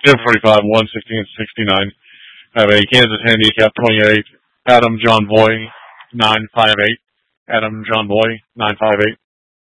1045, 116, 69. I have a Kansas Handicap 28, Adam John Boy, 958. Adam John Boy, 958.